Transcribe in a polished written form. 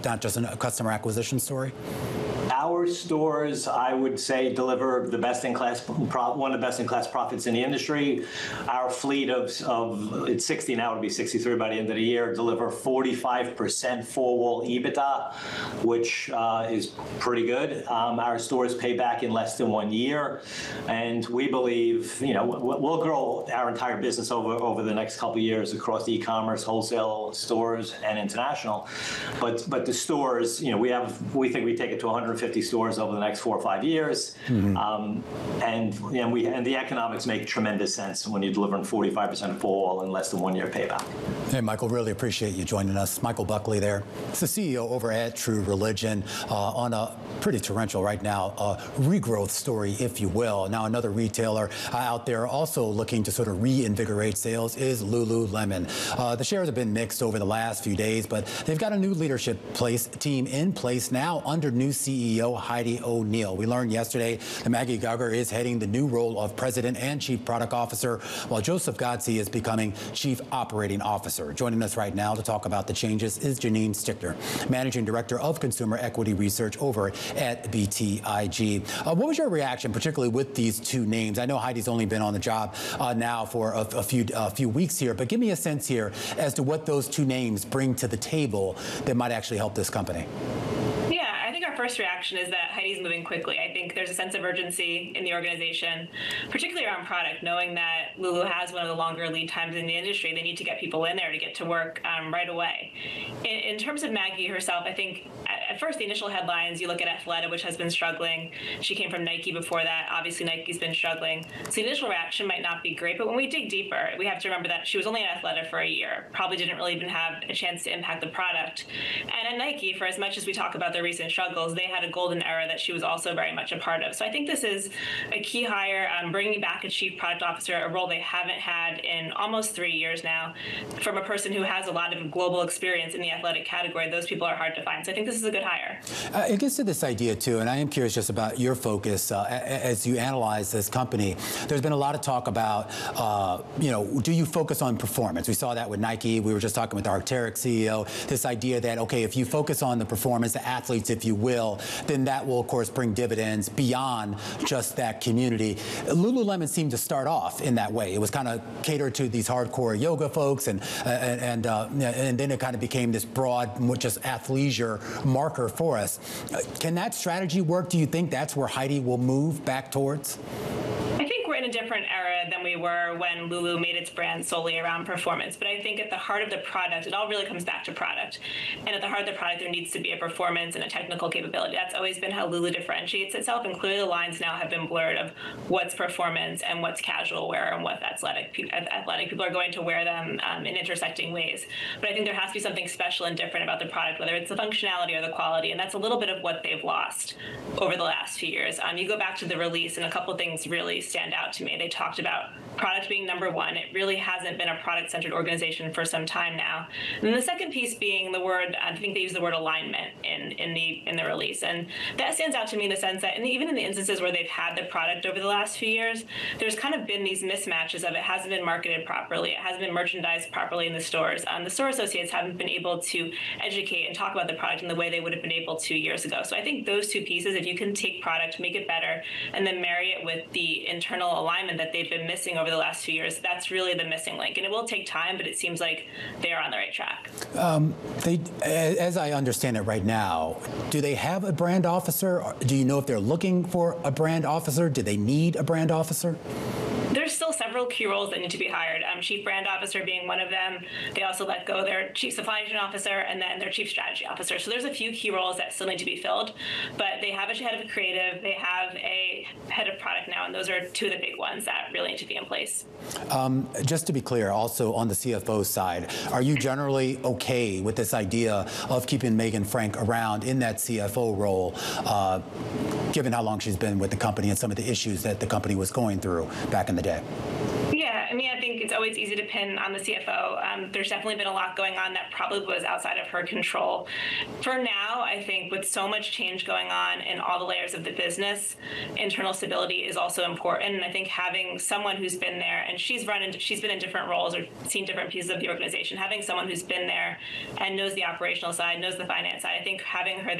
not just a customer acquisition story? Our stores, I would say, deliver the best-in-class, one of the best-in-class profits in the industry. Our fleet of it's 60 now, it'll be 63 by the end of the year, deliver 45% four-wall EBITDA, which is pretty good. Our stores pay back in less than 1 year, and we believe, we'll grow our entire business over the next couple of years across e-commerce, wholesale stores, and international. But the stores, we think we take it to 150 stores over the next 4 or 5 years, and the economics make tremendous sense when you're delivering 45% four-wall in less than 1 year payback. Hey, Michael, really appreciate you joining us. Michael Buckley there. He's the CEO over at True Religion, on a pretty torrential right now regrowth story, if you will. Now, another retailer out there also looking to sort of reinvigorate sales is Lululemon. The shares have been mixed over the last few days, but they've got a new leadership team in place now under new CEO Heidi O'Neill. We learned yesterday that Maggie Gauger is heading the new role of President and Chief Product Officer, while Joseph Godsey is becoming Chief Operating Officer. Joining us right now to talk about the changes is Janine Stickner, Managing Director of Consumer Equity Research over at BTIG. What was your reaction, particularly with these two names? I know Heidi's only been on the job now for a few weeks here, but give me a sense here as to what those two names bring to the table that might actually help this company. I think our first reaction is that Heidi's moving quickly. I think there's a sense of urgency in the organization, particularly around product, knowing that Lulu has one of the longer lead times in the industry. They need to get people in there to get to work right away. In terms of Maggie herself, I think at first the initial headlines, you look at Athleta, which has been struggling. She came from Nike before that. Obviously, Nike's been struggling. So the initial reaction might not be great, but when we dig deeper, we have to remember that she was only at Athleta for a year, probably didn't really even have a chance to impact the product. And at Nike, for as much as we talk about their recent struggles, they had a golden era that she was also very much a part of. So I think this is a key hire, bringing back a chief product officer, a role they haven't had in almost 3 years now, from a person who has a lot of global experience in the athletic category. Those people are hard to find. So I think this is a good hire. It gets to this idea, too, and I am curious just about your focus as you analyze this company. There's been a lot of talk about, do you focus on performance? We saw that with Nike. We were just talking with the Arc'teryx CEO, this idea that, okay, if you focus on the performance, the athletes, if you will, then that will, of course, bring dividends beyond just that community. Lululemon seemed to start off in that way. It was kind of catered to these hardcore yoga folks, and then it kind of became this broad, just athleisure marker for us. Can that strategy work? Do you think that's where Heidi will move back towards? I think we're in a different era than we were when Lulu made its brand solely around performance. But I think at the heart of the product, it all really comes back to product. And at the heart of the product, there needs to be a performance and a technical capability. That's always been how Lulu differentiates itself. And clearly the lines now have been blurred of what's performance and what's casual wear and what's athletic. People are going to wear them in intersecting ways. But I think there has to be something special and different about the product, whether it's the functionality or the quality. And that's a little bit of what they've lost over the last few years. You go back to the release, and a couple of things really stand out to me. They talked about product being number one. It really hasn't been a product-centered organization for some time now. And then the second piece being the word, I think they use the word alignment in the release. And that stands out to me in the sense that even in the instances where they've had the product over the last few years, there's kind of been these mismatches of it hasn't been marketed properly, it hasn't been merchandised properly in the stores. The store associates haven't been able to educate and talk about the product in the way they would have been able 2 years ago. So I think those two pieces, if you can take product, make it better, and then marry it with the internal alignment that they've been missing over the last few years, that's really the missing link. And it will take time, but it seems like they're on the right track. As I understand it right now, do they have a brand officer? Do you know if they're looking for a brand officer? Do they need a brand officer? There's still several key roles that need to be hired. Chief Brand Officer being one of them. They also let go their Chief Supply Chain Officer and then their Chief Strategy Officer. So there's a few key roles that still need to be filled, but they have a head of creative, they have a head of product now, and those are two of the big ones that really need to be in place. Just to be clear, also on the CFO side, are you generally okay with this idea of keeping Megan Frank around in that CFO role, given how long she's been with the company and some of the issues that the company was going through back in the day? Yeah, I mean, I think it's always easy to pin on the CFO. There's definitely been a lot going on that probably was outside of her control. For now, I think with so much change going on in all the layers of the business, internal stability is also important. And I think having someone who's been there, and she's been in different roles or seen different pieces of the organization, having someone who's been there and knows the operational side, knows the finance side, I think having her